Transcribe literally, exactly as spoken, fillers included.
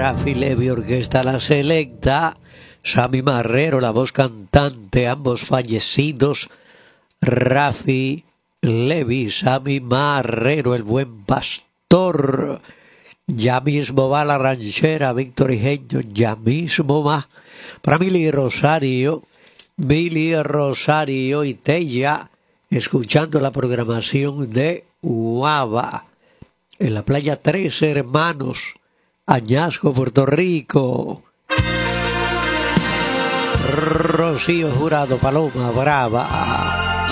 Rafi Levi, Orquesta La Selecta, Sammy Marrero, la voz cantante, ambos fallecidos, Rafi Levi, Sammy Marrero, el buen pastor. Ya mismo va la ranchera, Víctor Ingenio, ya mismo va. Para Mili Rosario, Mili Rosario y Tella, escuchando la programación de Uava, en la playa Tres Hermanos, Añasco, Puerto Rico. Rocío Jurado, Paloma Brava.